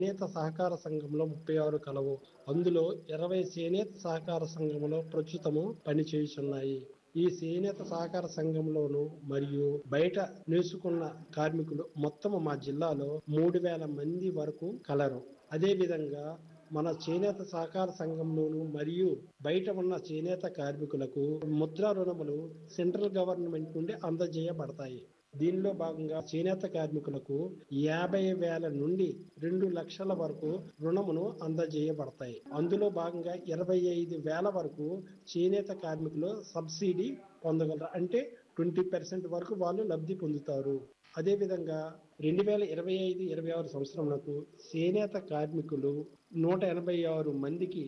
చేనేత సహకార సంఘంలో 36 కలవు. అందులో 20 చేనేత సహకార సంఘంలో ప్రస్తుతము పనిచేయుచున్నాయి. ఈ చేనేత సహకార సంఘంలోను మరియు బయట నేసుకున్న కార్మికులు మొత్తము మా జిల్లాలో 3000 మంది వరకు కలరు. అదే విధంగా మన చేనేత సహకార సంఘంలోను మరియు బయట ఉన్న చేనేత కార్మికులకు ముద్రా రుణములు సెంట్రల్ గవర్నమెంట్ నుండి అందజేయబడతాయి. దీనిలో భాగంగా చేనేత కార్మికులకు 50,000 నుండి 2 లక్షల వరకు రుణమును అందజేయబడతాయి. అందులో భాగంగా 25,000 వరకు చేనేత కార్మికులు సబ్సిడీ పొందగలరు. అంటే 20% వరకు వాళ్ళు లబ్ధి పొందుతారు. అదేవిధంగా 2025-26 సంవత్సరంలో చేనేత కార్మికులు 186 మందికి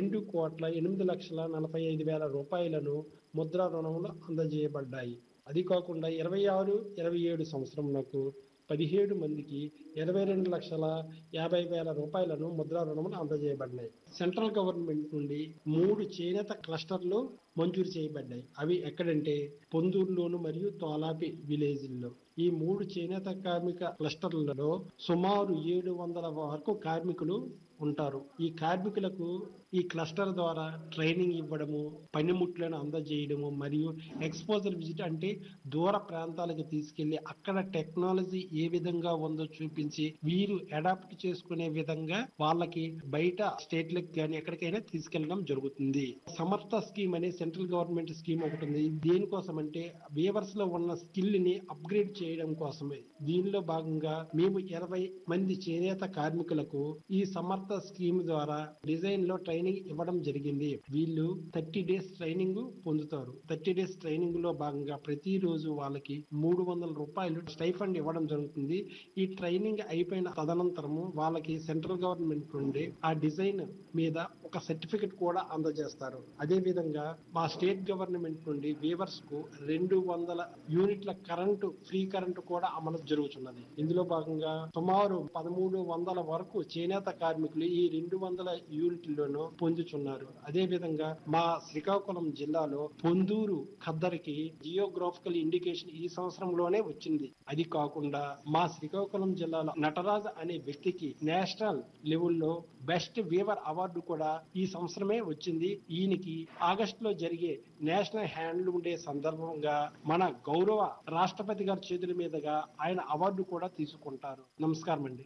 2,08,45,000 రూపాయలను ముద్రా రుణములు అందజేయబడ్డాయి. అది కాకుండా 26-27 సంవత్సరంలో 17 మందికి 22,50,000 రూపాయలను ముద్రా రుణములు అందజేయబడ్డాయి. సెంట్రల్ గవర్నమెంట్ నుండి 3 చేనేత క్లస్టర్లు మంజూరు చేయబడ్డాయి. అవి ఎక్కడంటే పొందూరులోను మరియు తోలాపి విలేజ్ల్లో. ఈ 3 చేనేత కార్మిక క్లస్టర్లలో సుమారు 700 వరకు కార్మికులు ఉంటారు. ఈ కార్మికులకు ఈ క్లస్టర్ ద్వారా ట్రైనింగ్ ఇవ్వడము, పనిముట్లను అందజేయడము మరియు ఎక్స్పోజర్ విజిట్ అంటే దూర ప్రాంతాలకు తీసుకెళ్లి అక్కడ టెక్నాలజీ ఏ విధంగా ఉందో చూపించి వీరు అడాప్ట్ చేసుకునే విధంగా వాళ్ళకి బయట స్టేట్లకు కానీ ఎక్కడికైనా తీసుకెళ్లడం జరుగుతుంది. సమర్థ స్కీమ్ అనే సెంట్రల్ గవర్నమెంట్ స్కీమ్ ఒకటి ఉంది. దేనికోసం అంటే వీవర్స్ లో ఉన్న స్కిల్ ని అప్గ్రేడ్ చేయడం కోసమే. దీనిలో భాగంగా మేము 20 మంది చేనేత కార్మికులకు ఈ సమర్థ స్కీమ్ ద్వారా డిజైన్ లో ట్రైనింగ్ ఇవ్వడం జరిగింది. వీళ్ళు 30 డేస్ ట్రైనింగ్ పొందుతారు. 30 డేస్ ట్రైనింగ్ లో భాగంగా ప్రతిరోజు వాళ్ళకి 300 రూపాయలు స్టైఫండ్ ఇవ్వడం జరుగుతుంది. ఈ ట్రైనింగ్ అయిపోయిన తదనంతరము వాళ్ళకి సెంట్రల్ గవర్నమెంట్ నుండి ఆ డిజైన్ మీద ఒక సర్టిఫికెట్ కూడా అందజేస్తారు. అదే విధంగా మా స్టేట్ గవర్నమెంట్ నుండి వీవర్స్ కు 200 యూనిట్ల కరెంటు ఫ్రీ కరెంటు కూడా అమలు జరుగుతున్నది. ఇందులో భాగంగా సుమారు 1300 వరకు చేనేత కార్మికులు ఈ 200 యూనిట్లను పొందుతున్నారు. అదే విధంగా మా శ్రీకాకుళం జిల్లాలో పొందూరు ఖద్దరికి జియోగ్రాఫికల్ ఇండికేషన్ ఈ సంవత్సరంలోనే వచ్చింది. అది కాకుండా మా శ్రీకాకుళం జిల్లాలో నటరాజ్ అనే వ్యక్తికి నేషనల్ లెవెల్లో బెస్ట్ వీవర్ అవార్డు కూడా ఈ సంవత్సరమే వచ్చింది. ఈయనకి ఆగస్టు లో జరిగే నేషనల్ హ్యాండ్లూమ్ డే సందర్భంగా మన గౌరవ రాష్ట్రపతి గారి చేతుల మీదుగా ఆయన అవార్డు కూడా తీసుకుంటారు. నమస్కారం అండి.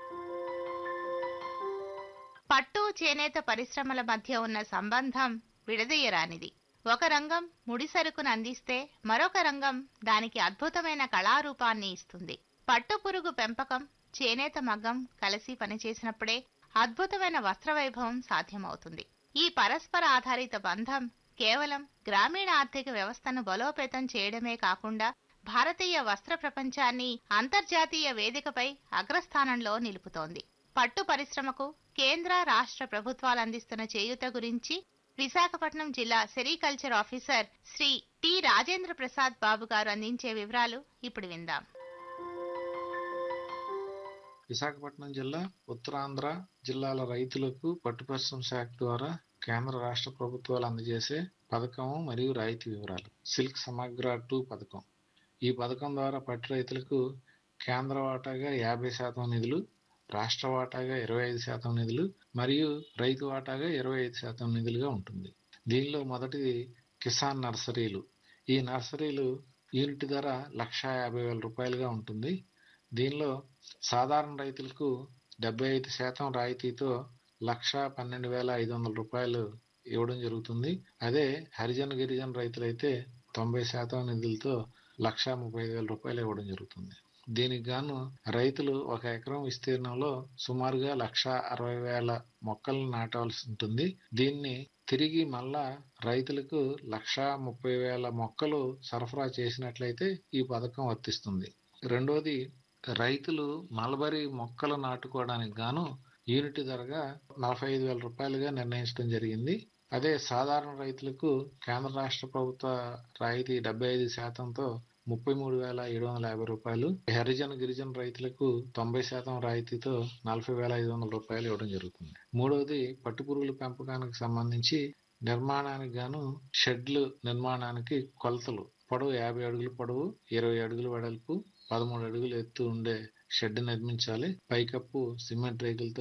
పట్టు చేనేత పరిశ్రమల మధ్య ఉన్న సంబంధం విడదీయరానిది. ఒక రంగం ముడి సరుకును అందిస్తే మరొక రంగం దానికి అద్భుతమైన కళారూపాన్ని ఇస్తుంది. పట్టు పురుగు పెంపకం, చేనేత మగ్గం కలిసి పనిచేసినప్పుడే అద్భుతమైన వస్త్రవైభవం సాధ్యమవుతుంది. ఈ పరస్పర ఆధారిత బంధం కేవలం గ్రామీణ ఆర్థిక వ్యవస్థను బలోపేతం చేయడమే కాకుండా భారతీయ వస్త్ర ప్రపంచాన్ని అంతర్జాతీయ వేదికపై అగ్రస్థానంలో నిలుపుతోంది. పట్టు పరిశ్రమకు కేంద్ర రాష్ట్ర ప్రభుత్వాలు అందిస్తున్న చేయూత గురించి విశాఖపట్నం జిల్లా sericulture officer Shri T Rajendra Prasad Babu గారు అందించే వివరాలు ఇప్పుడు విందాం. విశాఖపట్నం జిల్లా, ఉత్తరాంధ్ర జిల్లాల రైతులకు పట్టు పరిశ్రమ శాఖ ద్వారా కేంద్ర రాష్ట్ర ప్రభుత్వాలు అందజేసే పథకం మరియు రాయితీ వివరాలు. సిల్క్ సమగ్ర 2 పథకం. ఈ పథకం ద్వారా పట్టు రైతులకు కేంద్ర వాటాగా 50% నిధులు, రాష్ట్ర వాటాగా 25% నిధులు మరియు రైతు వాటాగా 25% నిధులుగా ఉంటుంది. దీనిలో మొదటిది కిసాన్ నర్సరీలు. ఈ నర్సరీలు యూనిట్ ధర 1,50,000 రూపాయలుగా ఉంటుంది. దీనిలో సాధారణ రైతులకు 75% రాయితీతో 1,12,500 రూపాయలు ఇవ్వడం జరుగుతుంది. అదే హరిజన గిరిజన రైతులైతే 90% నిధులతో 1,35,000 రూపాయలు ఇవ్వడం జరుగుతుంది. దీనికి గాను రైతులు 1 ఎకరం విస్తీర్ణంలో సుమారుగా 1,60,000 మొక్కలను నాటవలసి ఉంటుంది. దీన్ని తిరిగి మళ్ళా రైతులకు 1,30,000 మొక్కలు సరఫరా చేసినట్లయితే ఈ పథకం వర్తిస్తుంది. రెండోది, రైతులు మల్బరీ మొక్కలు నాటుకోవడానికి గాను యూనిట్ ధరగా 45,000 రూపాయలుగా నిర్ణయించడం జరిగింది. అదే సాధారణ రైతులకు కేంద్ర రాష్ట్ర ప్రభుత్వ రాయితీ 75%తో 33,750 రూపాయలు, హరిజన గిరిజన రైతులకు 90% రాయితీతో 40,500 రూపాయలు ఇవ్వడం జరుగుతుంది. మూడవది, పట్టుపురుగుల పెంపకానికి సంబంధించి నిర్మాణానికి గాను షెడ్లు నిర్మాణానికి కొలతలు పొడవు 50 అడుగులు పొడవు, 20 అడుగులు వెడల్పు, 13 అడుగులు ఎత్తు ఉండే షెడ్ నిర్మించాలి. పైకప్పు సిమెంట్ రేకులతో